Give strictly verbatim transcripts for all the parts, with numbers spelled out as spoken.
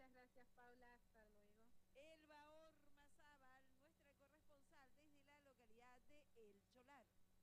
Muchas gracias, Paula. Hasta luego. Elba Ormazábal, nuestra corresponsal desde la localidad de El Cholar.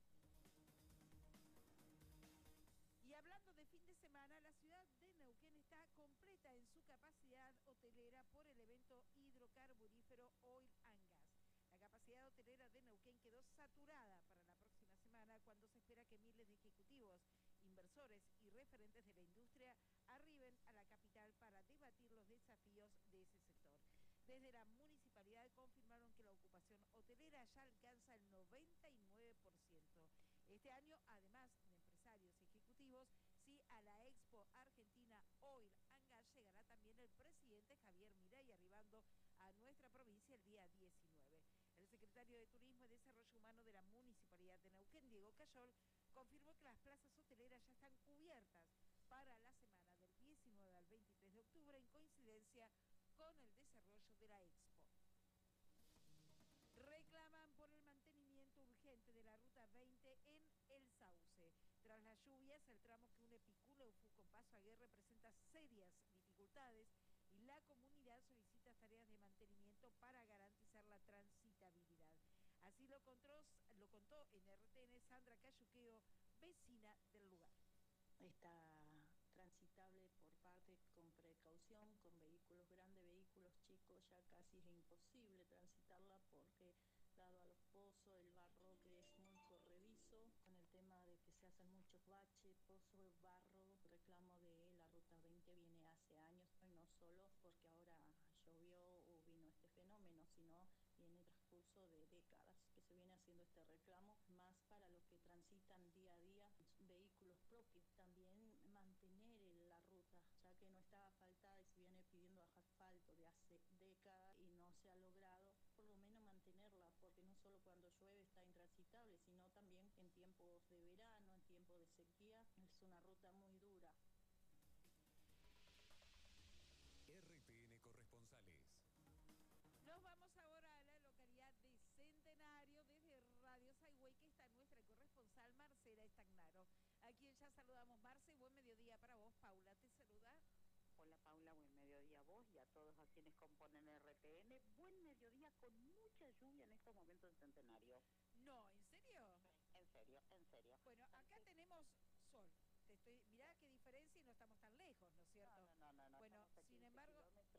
Y hablando de fin de semana, la ciudad de Neuquén está completa en su capacidad hotelera por el evento hidrocarburífero Oil and Gas. La capacidad hotelera de Neuquén quedó saturada para la próxima semana cuando se espera que miles de ejecutivos, inversores y referentes de la industria arriben a la capital para debatir los desafíos de ese sector. Desde la municipalidad confirmaron que la ocupación hotelera ya alcanza el noventa y nueve por ciento. Este año, además de empresarios y ejecutivos, sí, a la Expo Argentina Oil and Gas llegará también el presidente Javier Milei, arribando a nuestra provincia el día diecinueve. El secretario de Turismo y Desarrollo Humano de la Municipalidad de Neuquén, Diego Cayol, confirmó que las plazas hoteleras ya están cubiertas para la semana del diecinueve al veintitrés de octubre, en coincidencia con el desarrollo de la Expo. Reclaman por el mantenimiento urgente de la Ruta veinte en El Sauce. Tras las lluvias, el tramo que une Picúleufu con Paso Aguirre presenta serias dificultades y la comunidad solicita tareas de mantenimiento para garantizar la transitabilidad. Así lo contó, lo contó en R T N Sandra Cayuqueo, vecina del lugar. Está transitable por parte con precaución, con vehículos grandes, vehículos chicos, ya casi es imposible transitarla porque dado a los pozos, el barro que es muy corredizo, con el tema de que se hacen muchos baches, pozos, barro, el reclamo de la Ruta veinte viene hace años, y no solo porque ahora llovió o vino este fenómeno, sino viene el transcurso de décadas que se viene haciendo este reclamo, más para los que transitan día a día vehículos propios. También mantener la ruta, ya que no está asfaltada y se viene pidiendo asfalto de hace décadas y no se ha logrado, por lo menos mantenerla, porque no solo cuando llueve está intransitable, sino también en tiempos de verano, en tiempos de sequía, es una ruta muy dura. R T N Corresponsales. Nos vamos ahora a la localidad de Centenario, desde Radio Saigüey, que está nuestra corresponsal Marcela Estagnaro, a quien ya saludamos. Marce, buen mediodía para vos. Paula te saluda. Hola Paula, buen mediodía a vos y a todos a quienes componen R T N. Buen mediodía con mucha lluvia en estos momentos en Centenario. No, ¿en serio? En serio, en serio. Bueno, acá tenemos sol. Te estoy, mirá qué diferencia y no estamos tan lejos, ¿no es cierto? No, no, no, no. Bueno, sin embargo,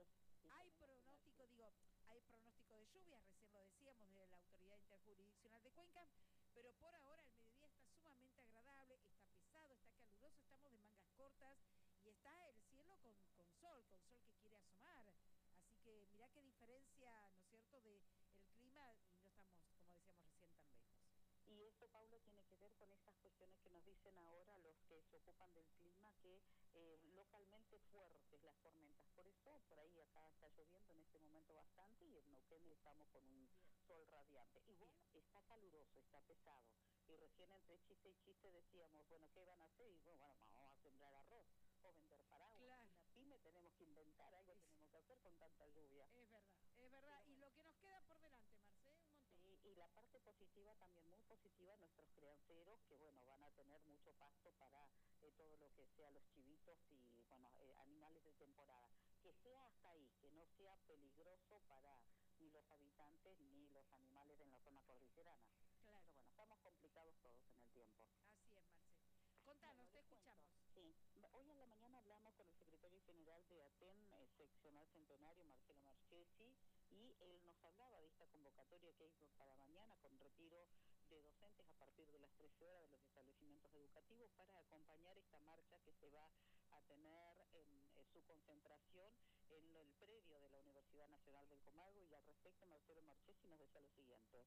hay pronóstico, digo, hay pronóstico de lluvias, recién lo decíamos, de la Autoridad Interjurisdiccional de Cuenca, pero por ahora el mediodía está sumamente agradable, está pesado, está caluroso, estamos de mangas cortas y está el cielo con, con sol, con sol que quiere asomar. Así que mirá qué diferencia, ¿no es cierto?, de el clima y no estamos, como decíamos recién, tan lejos. Y esto, Paula, tiene que ver con estas cuestiones que nos dicen ahora los que se ocupan del clima, que eh, localmente fuertes las tormentas. Por eso, por ahí acá está lloviendo en este momento bastante y en Neuquén estamos con un Bien. sol radiante. Igual Bien. está caluroso, está pesado. Y recién entre chiste y chiste decíamos, bueno, ¿qué van a hacer? Y bueno, bueno vamos a sembrar arroz o vender paraguas. Claro. Una pyme tenemos que inventar, algo es, tenemos que hacer con tanta lluvia. Es verdad, es verdad. Pero y bueno, lo que nos queda por delante, Marce, un montón. Sí, y la parte positiva, también muy positiva, nuestros crianceros, que bueno, van a tener mucho pasto para eh, todo lo que sea los chivitos y bueno, eh, animales de temporada. Que sea hasta ahí, que no sea peligroso para ni los habitantes ni los animales en la zona cordillerana. Claro. Pero bueno, estamos complicados todos en el tiempo. Así es, Marce. Contanos, bueno, te escuchamos. Sí, hoy en la mañana hablamos con el secretario general de ATEN, eh, seccional Centenario, Marcelo Marchesi, y él nos hablaba de esta convocatoria que hay para mañana con retiro de docentes a partir de las trece horas de los establecimientos educativos para acompañar esta marcha que se va a tener en, en su concentración en el predio de la Universidad Nacional del Comalgo. Y al respecto, Marcelo Marchesi nos decía lo siguiente.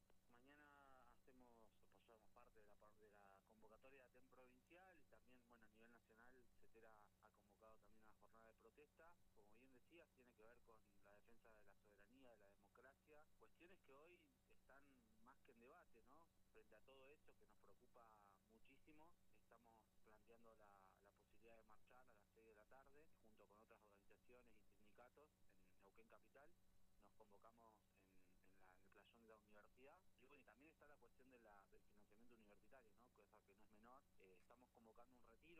Mañana hacemos, formamos parte de la, de la convocatoria de ATEN provincial y también, bueno, a nivel nacional, CETERA ha convocado también una jornada de protesta. Como bien decías, tiene que ver con la defensa de la soberanía, de la democracia, cuestiones que hoy están más que en debate, ¿no? Frente a todo esto que nos preocupa muchísimo, estamos planteando la, la posibilidad de marchar a las seis de la tarde, junto con otras organizaciones y sindicatos en Neuquén Capital. Nos convocamos en, en, la, en el playón de la universidad. Y bueno, y también está la cuestión de la, del financiamiento universitario, ¿no? Cosa que no es menor. Eh, estamos convocando un retiro.